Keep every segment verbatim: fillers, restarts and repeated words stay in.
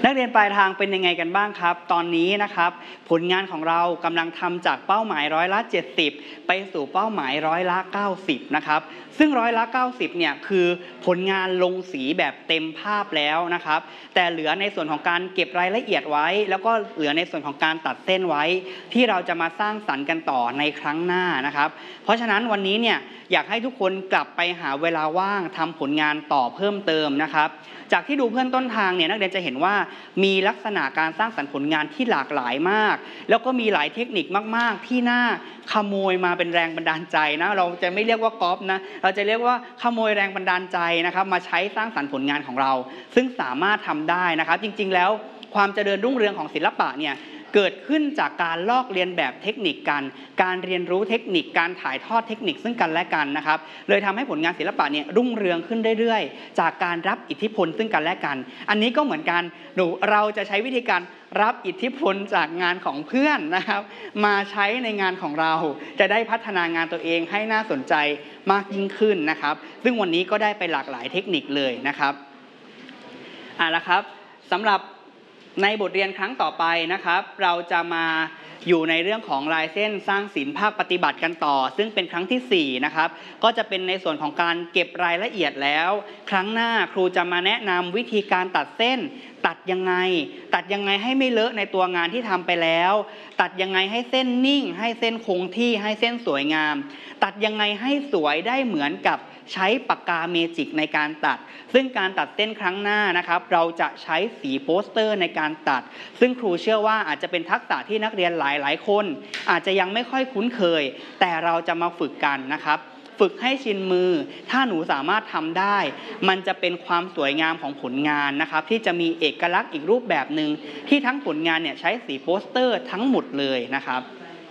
นักเรียนปลายทางเป็นยังไงกันบ้างครับตอนนี้นะครับผลงานของเรากำลังทำจากเป้าหมายร้อยละเจ็ดสิบไปสู่เป้าหมายร้อยละเก้าสิบนะครับซึ่งร้อยละเก้าสิบเนี่ยคือผลงานลงสีแบบเต็มภาพแล้วนะครับแต่เหลือในส่วนของการเก็บรายละเอียดไว้แล้วก็เหลือในส่วนของการตัดเส้นไว้ที่เราจะมาสร้างสรรค์กันต่อในครั้งหน้านะครับเพราะฉะนั้นวันนี้เนี่ยอยากให้ทุกคนกลับไปหาเวลาว่างทำผลงานต่อเพิ่มเติมนะครับจากที่ดูเพื่อนต้นทางเนี่ยนักเรียนจะเห็นว่ามีลักษณะการสร้างสรรค์ผลงานที่หลากหลายมากแล้วก็มีหลายเทคนิคมากๆที่น่าขโมยมาเป็นแรงบันดาลใจนะเราจะไม่เรียกว่าก๊อปนะเราจะเรียกว่าขโมยแรงบันดาลใจนะครับมาใช้สร้างสรรค์ผลงานของเราซึ่งสามารถทำได้นะครับจริงๆแล้วความเจริญรุ่งเรืองของศิลปะเนี่ยเกิดขึ้นจากการลอกเลียนแบบเทคนิคกันการเรียนรู้เทคนิคการถ่ายทอดเทคนิคซึ่งกันและกันนะครับเลยทำให้ผลงานศิลปะเนี่ยรุ่งเรืองขึ้นเรื่อยๆจากการรับอิทธิพลซึ่งกันและกันอันนี้ก็เหมือนกันหนูเราจะใช้วิธีการรับอิทธิพลจากงานของเพื่อนนะครับมาใช้ในงานของเราจะได้พัฒนางานตัวเองให้น่าสนใจมากยิ่งขึ้นนะครับซึ่งวันนี้ก็ได้ไปหลากหลายเทคนิคเลยนะครับอ่ะละครับสำหรับในบทเรียนครั้งต่อไปนะครับเราจะมาอยู่ในเรื่องของลายเส้นสร้างศิลป์ภาคปฏิบัติกันต่อซึ่งเป็นครั้งที่สี่นะครับก็จะเป็นในส่วนของการเก็บรายละเอียดแล้วครั้งหน้าครูจะมาแนะนำวิธีการตัดเส้นตัดยังไงตัดยังไงให้ไม่เลอะในตัวงานที่ทำไปแล้วตัดยังไงให้เส้นนิ่งให้เส้นคงที่ให้เส้นสวยงามตัดยังไงให้สวยได้เหมือนกับใช้ปากกาเมจิกในการตัดซึ่งการตัดเส้นครั้งหน้านะครับเราจะใช้สีโปสเตอร์ในการตัดซึ่งครูเชื่อว่าอาจจะเป็นทักษะที่นักเรียนหลายๆคนอาจจะยังไม่ค่อยคุ้นเคยแต่เราจะมาฝึกกันนะครับฝึกให้ชินมือถ้าหนูสามารถทำได้มันจะเป็นความสวยงามของผลงานนะครับที่จะมีเอกลักษณ์อีกรูปแบบหนึ่งที่ทั้งผลงานเนี่ยใช้สีโปสเตอร์ทั้งหมดเลยนะครับ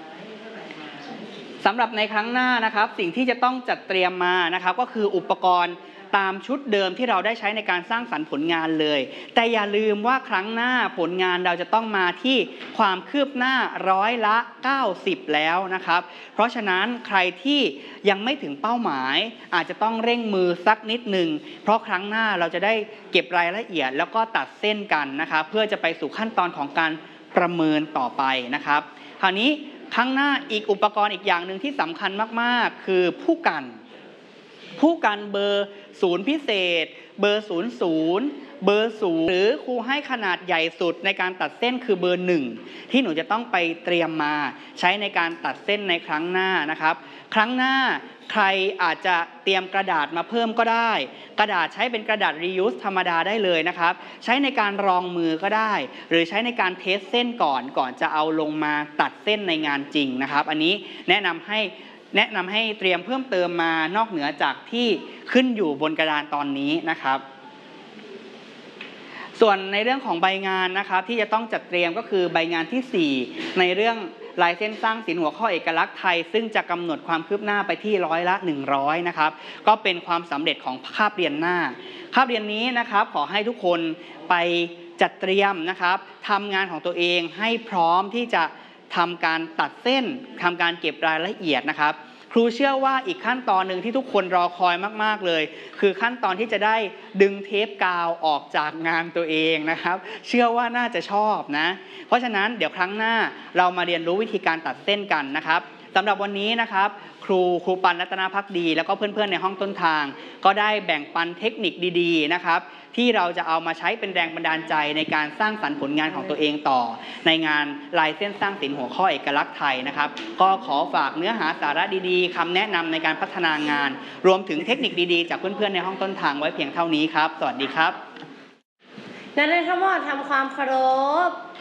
สำหรับในครั้งหน้านะครับสิ่งที่จะต้องจัดเตรียมมานะครับก็คืออุปกรณ์ตามชุดเดิมที่เราได้ใช้ในการสร้างสรรค์ผลงานเลยแต่อย่าลืมว่าครั้งหน้าผลงานเราจะต้องมาที่ความคืบหน้าร้อยละเก้าสิบแล้วนะครับเพราะฉะนั้นใครที่ยังไม่ถึงเป้าหมายอาจจะต้องเร่งมือสักนิดหนึ่งเพราะครั้งหน้าเราจะได้เก็บรายละเอียดแล้วก็ตัดเส้นกันนะครับเพื่อจะไปสู่ขั้นตอนของการประเมินต่อไปนะครับคราวนี้ครั้งหน้าอีกอุปกรณ์อีกอย่างหนึ่งที่สำคัญมากๆคือผู้กันผู้กันเบอร์ศูนย์พิเศษเบอร์ศูนย์ศูนย์เบอร์ศูนย์หรือครูให้ขนาดใหญ่สุดในการตัดเส้นคือเบอร์หนึ่งที่หนูจะต้องไปเตรียมมาใช้ในการตัดเส้นในครั้งหน้านะครับครั้งหน้าใครอาจจะเตรียมกระดาษมาเพิ่มก็ได้กระดาษใช้เป็นกระดาษ reuse ธรรมดาได้เลยนะครับใช้ในการรองมือก็ได้หรือใช้ในการเทสเส้นก่อนก่อนจะเอาลงมาตัดเส้นในงานจริงนะครับอันนี้แนะนำให้แนะนำให้เตรียมเพิ่มเติมมานอกเหนือจากที่ขึ้นอยู่บนกระดานตอนนี้นะครับส่วนในเรื่องของใบงานนะครับที่จะต้องจัดเตรียมก็คือใบงานที่สี่ในเรื่องลายเส้นสร้างศิลป์หัวข้อเอกลักษณ์ไทยซึ่งจะกำหนดความคืบหน้าไปที่ร้อยละหนึ่งร้อยนะครับก็เป็นความสำเร็จของคาบเรียนหน้าคาบเรียนนี้นะครับขอให้ทุกคนไปจัดเตรียมนะครับทำงานของตัวเองให้พร้อมที่จะทำการตัดเส้นทำการเก็บรายละเอียดนะครับครูเชื่อว่าอีกขั้นตอนหนึ่งที่ทุกคนรอคอยมากๆเลยคือขั้นตอนที่จะได้ดึงเทปกาวออกจากงานตัวเองนะครับเชื่อว่าน่าจะชอบนะเพราะฉะนั้นเดี๋ยวครั้งหน้าเรามาเรียนรู้วิธีการตัดเส้นกันนะครับสำหรับวันนี้นะครับครูครูปันรัตนภักดีแล้วก็เพื่อนๆในห้องต้นทางก็ได้แบ่งปันเทคนิคดีๆนะครับที่เราจะเอามาใช้เป็นแรงบันดาลใจในการสร้างสรรค์ผลงานของตัวเองต่อในงานลายเส้นสร้างศิลป์หัวข้อเอกลักษณ์ไทยนะครับก็ขอฝากเนื้อหาสาระดีๆคำแนะนำในการพัฒนางานรวมถึงเทคนิคดีๆจากเพื่อนๆในห้องต้นทางไว้เพียงเท่านี้ครับสวัสดีครับนักเรียนทั้งหมดทำความเคารพ